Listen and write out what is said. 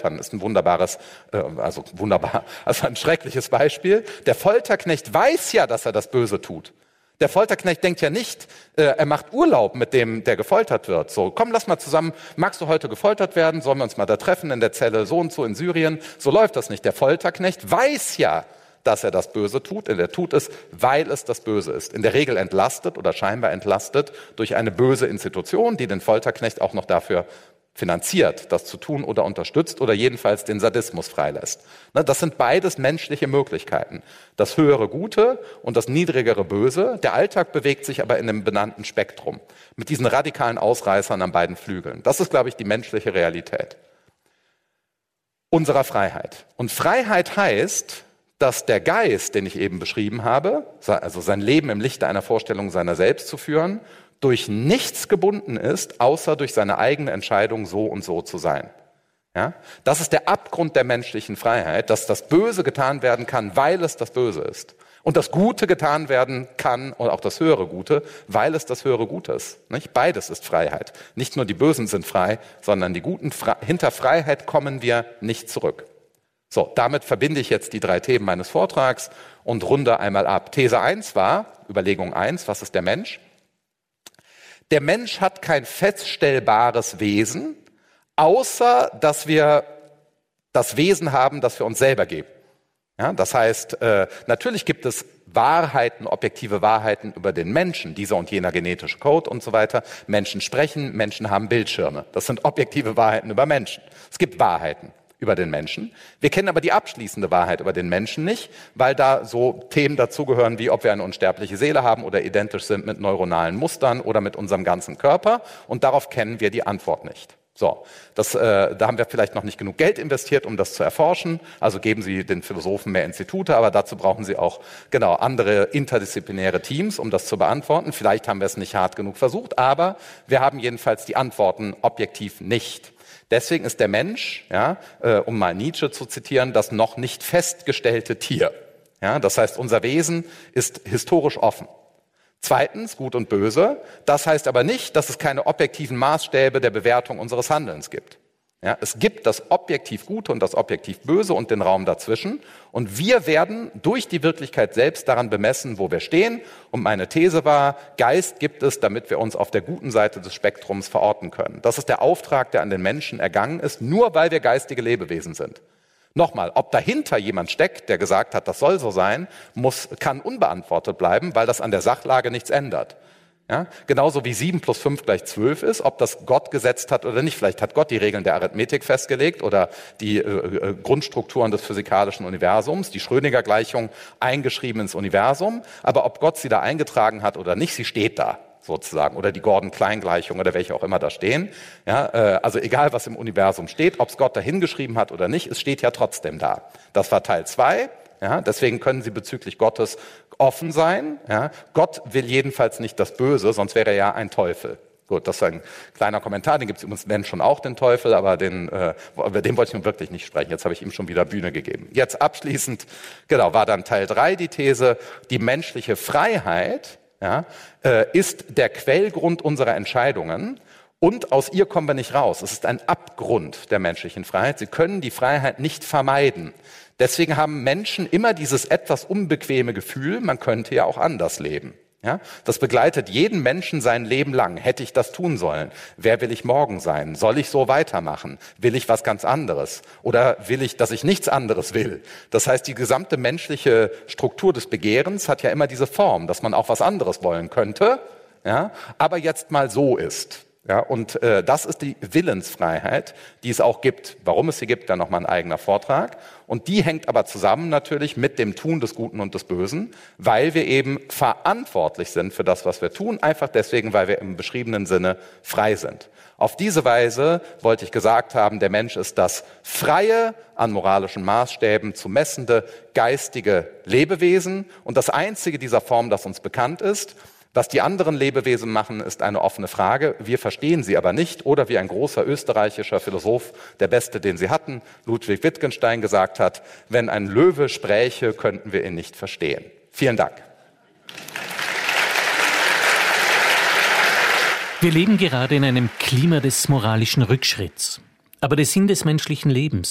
Foltern ist ein also ein schreckliches Beispiel. Der Folterknecht weiß ja, dass er das Böse tut. Der Folterknecht denkt ja nicht, er macht Urlaub mit dem, der gefoltert wird. So, komm, lass mal zusammen, magst du heute gefoltert werden? Sollen wir uns mal da treffen in der Zelle so und so in Syrien? So läuft das nicht. Der Folterknecht weiß ja, dass er das Böse tut. Und er tut es, weil es das Böse ist. In der Regel entlastet oder scheinbar entlastet durch eine böse Institution, die den Folterknecht auch noch dafür finanziert, das zu tun oder unterstützt oder jedenfalls den Sadismus freilässt. Das sind beides menschliche Möglichkeiten. Das höhere Gute und das niedrigere Böse. Der Alltag bewegt sich aber in einem benannten Spektrum. Mit diesen radikalen Ausreißern an beiden Flügeln. Das ist, glaube ich, die menschliche Realität unserer Freiheit. Und Freiheit heißt, dass der Geist, den ich eben beschrieben habe, also sein Leben im Lichte einer Vorstellung seiner selbst zu führen, durch nichts gebunden ist, außer durch seine eigene Entscheidung, so und so zu sein. Ja? Das ist der Abgrund der menschlichen Freiheit, dass das Böse getan werden kann, weil es das Böse ist. Und das Gute getan werden kann, und auch das höhere Gute, weil es das höhere Gute ist. Nicht? Beides ist Freiheit. Nicht nur die Bösen sind frei, sondern die Guten. Hinter Freiheit kommen wir nicht zurück. So, damit verbinde ich jetzt die 3 Themen meines Vortrags und runde einmal ab. These 1 war, Überlegung 1, was ist der Mensch? Der Mensch hat kein feststellbares Wesen, außer dass wir das Wesen haben, das wir uns selber geben. Ja, das heißt, natürlich gibt es Wahrheiten, objektive Wahrheiten über den Menschen, dieser und jener genetische Code und so weiter. Menschen sprechen, Menschen haben Bildschirme. Das sind objektive Wahrheiten über Menschen. Es gibt Wahrheiten über den Menschen. Wir kennen aber die abschließende Wahrheit über den Menschen nicht, weil da so Themen dazugehören, wie ob wir eine unsterbliche Seele haben oder identisch sind mit neuronalen Mustern oder mit unserem ganzen Körper. Und darauf kennen wir die Antwort nicht. So, da haben wir vielleicht noch nicht genug Geld investiert, um das zu erforschen. Also geben Sie den Philosophen mehr Institute, aber dazu brauchen Sie auch andere interdisziplinäre Teams, um das zu beantworten. Vielleicht haben wir es nicht hart genug versucht, aber wir haben jedenfalls die Antworten objektiv nicht. Deswegen ist der Mensch, um mal Nietzsche zu zitieren, das noch nicht festgestellte Tier. Ja, das heißt, unser Wesen ist historisch offen. Zweitens, Gut und Böse. Das heißt aber nicht, dass es keine objektiven Maßstäbe der Bewertung unseres Handelns gibt. Ja, es gibt das objektiv Gute und das objektiv Böse und den Raum dazwischen. Und wir werden durch die Wirklichkeit selbst daran bemessen, wo wir stehen. Und meine These war, Geist gibt es, damit wir uns auf der guten Seite des Spektrums verorten können. Das ist der Auftrag, der an den Menschen ergangen ist, nur weil wir geistige Lebewesen sind. Nochmal, ob dahinter jemand steckt, der gesagt hat, das soll so sein, kann unbeantwortet bleiben, weil das an der Sachlage nichts ändert. Ja, genauso wie 7 + 5 = 12 ist, ob das Gott gesetzt hat oder nicht. Vielleicht hat Gott die Regeln der Arithmetik festgelegt oder die Grundstrukturen des physikalischen Universums, die Schrödinger-Gleichung eingeschrieben ins Universum. Aber ob Gott sie da eingetragen hat oder nicht, sie steht da sozusagen. Oder die Gordon-Klein-Gleichung oder welche auch immer da stehen. Ja, also egal, was im Universum steht, ob es Gott da hingeschrieben hat oder nicht, es steht ja trotzdem da. Das war Teil 2. Ja, deswegen können Sie bezüglich Gottes offen sein. Ja. Gott will jedenfalls nicht das Böse, sonst wäre er ja ein Teufel. Gut, das ist ein kleiner Kommentar, den gibt es übrigens Menschen auch, den Teufel, aber über den wollte ich nun wirklich nicht sprechen. Jetzt habe ich ihm schon wieder Bühne gegeben. Jetzt abschließend, war dann Teil 3 die These, die menschliche Freiheit ist der Quellgrund unserer Entscheidungen. Und aus ihr kommen wir nicht raus. Es ist ein Abgrund der menschlichen Freiheit. Sie können die Freiheit nicht vermeiden. Deswegen haben Menschen immer dieses etwas unbequeme Gefühl, man könnte ja auch anders leben. Ja? Das begleitet jeden Menschen sein Leben lang. Hätte ich das tun sollen? Wer will ich morgen sein? Soll ich so weitermachen? Will ich was ganz anderes? Oder will ich, dass ich nichts anderes will? Das heißt, die gesamte menschliche Struktur des Begehrens hat ja immer diese Form, dass man auch was anderes wollen könnte, aber jetzt mal so ist. Ja, und das ist die Willensfreiheit, die es auch gibt. Warum es sie gibt, dann nochmal ein eigener Vortrag. Und die hängt aber zusammen natürlich mit dem Tun des Guten und des Bösen, weil wir eben verantwortlich sind für das, was wir tun, einfach deswegen, weil wir im beschriebenen Sinne frei sind. Auf diese Weise wollte ich gesagt haben, der Mensch ist das freie, an moralischen Maßstäben zu messende, geistige Lebewesen und das einzige dieser Form, das uns bekannt ist. Was die anderen Lebewesen machen, ist eine offene Frage. Wir verstehen sie aber nicht. Oder wie ein großer österreichischer Philosoph, der beste, den sie hatten, Ludwig Wittgenstein, gesagt hat, wenn ein Löwe spräche, könnten wir ihn nicht verstehen. Vielen Dank. Wir leben gerade in einem Klima des moralischen Rückschritts. Aber der Sinn des menschlichen Lebens